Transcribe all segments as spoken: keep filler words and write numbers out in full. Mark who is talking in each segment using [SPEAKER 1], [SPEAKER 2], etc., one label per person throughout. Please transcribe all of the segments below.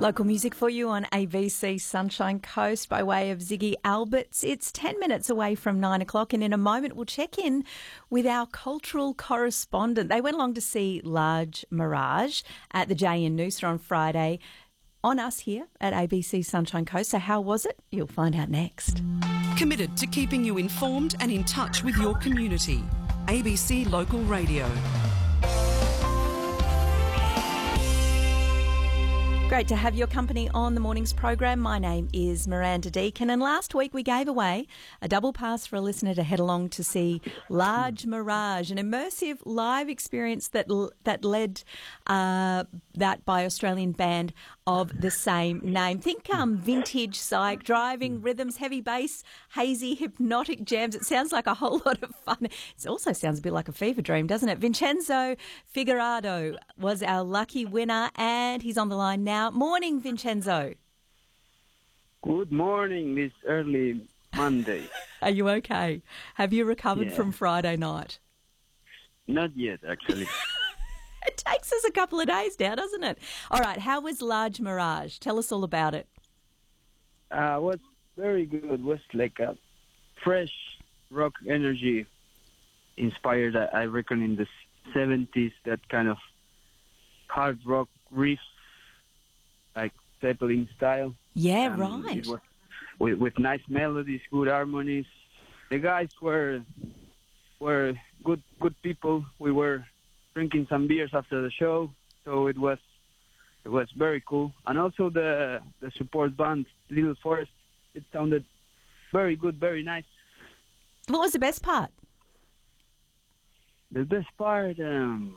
[SPEAKER 1] Local music for you on A B C Sunshine Coast by way of Ziggy Alberts. It's ten minutes away from nine o'clock, and in a moment we'll check in with our cultural correspondent. They went along to see Large Mirage at the J in Noosa on Friday on us here at A B C Sunshine Coast. So how was it? You'll find out next.
[SPEAKER 2] Committed to keeping you informed and in touch with your community. A B C Local Radio.
[SPEAKER 1] Great to have your company on the morning's program. My name is Miranda Deacon, and last week we gave away a double pass for a listener to head along to see Large Mirage, an immersive live experience that that led uh, that by Australian band of the same name. Think um, vintage psych, driving rhythms, heavy bass, hazy hypnotic jams. It sounds like a whole lot of fun. It also sounds a bit like a fever dream, doesn't it? Vincenzo Figueroa was our lucky winner, and he's on the line now. Morning, Vincenzo.
[SPEAKER 3] Good morning, this early Monday.
[SPEAKER 1] Are you okay? Have you recovered
[SPEAKER 3] Yeah.
[SPEAKER 1] from Friday night?
[SPEAKER 3] Not yet, actually.
[SPEAKER 1] It takes us a couple of days now, doesn't it? All right, how was Large Mirage? Tell us all about it.
[SPEAKER 3] uh, was very good. It was like a fresh rock energy inspired, I I reckon, in the seventies, that kind of hard rock riffs, like Zeppelin style.
[SPEAKER 1] Yeah,
[SPEAKER 3] Um,
[SPEAKER 1] right.
[SPEAKER 3] It was with, with nice melodies, good harmonies. The guys were were good good people. We were drinking some beers after the show, so it was it was very cool. And also the the support band, Little Forest, it sounded very good, very nice.
[SPEAKER 1] What was the best part?
[SPEAKER 3] The best part, um,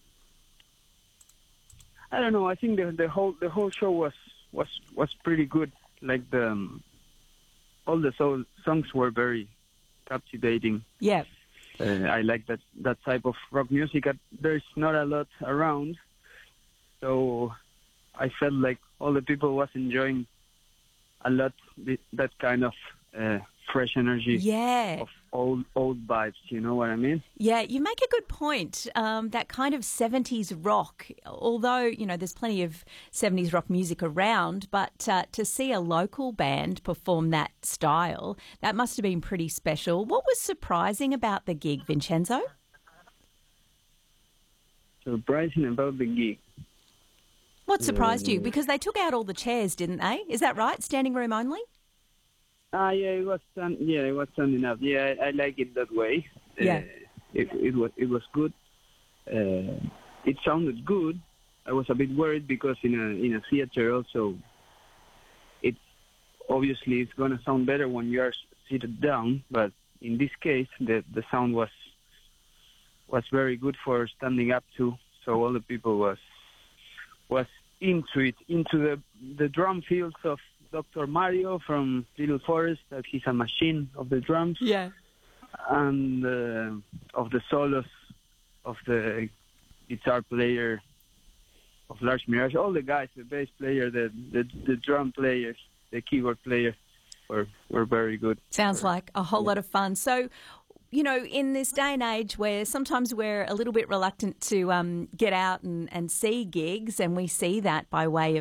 [SPEAKER 3] I don't know. I think the the whole the whole show was was was pretty good. Like the um, all the so- songs were very captivating.
[SPEAKER 1] Yeah.
[SPEAKER 3] Uh, I like that that type of rock music. Uh, There's not a lot around, so I felt like all the people was enjoying a lot th- that kind of uh, fresh energy
[SPEAKER 1] Yeah.
[SPEAKER 3] of old old vibes. You know what I mean?
[SPEAKER 1] Yeah, you make a good point. Um, that kind of seventies rock, although, you know, there's plenty of seventies rock music around, but uh, to see a local band perform that style, that must have been pretty special. What was surprising about the gig, Vincenzo?
[SPEAKER 3] Surprising about the gig.
[SPEAKER 1] What surprised you?
[SPEAKER 3] Uh,
[SPEAKER 1] Because they took out all the chairs, didn't they? Is that right? Standing room only?
[SPEAKER 3] Ah, yeah, it was stand- yeah, it was standing up. Yeah, I, I like it that way.
[SPEAKER 1] Yeah.
[SPEAKER 3] Uh, it, it was it was good. Uh, it sounded good. I was a bit worried because in a in a theater also, it's obviously it's gonna sound better when you are seated down. But in this case, the the sound was was very good for standing up too. So all the people was was into it, into the the drum fields of Doctor Mario from Little Forest, that he's a machine of the drums,
[SPEAKER 1] Yeah.
[SPEAKER 3] and uh, of the solos of the guitar player of Large Mirage. All the guys, the bass player, the the, the drum players, the keyboard player, were were very good.
[SPEAKER 1] Sounds like a whole lot of fun. So, you know, in this day and age where sometimes we're a little bit reluctant to um, get out and, and see gigs, and we see that by way of